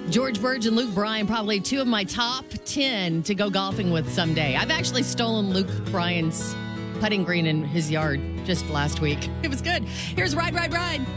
George Burge and Luke Bryan, probably two of my top 10 to go golfing with someday. I've actually stolen Luke Bryan's putting green in his yard just last week. It was good. Here's Ride, Ride, Ride.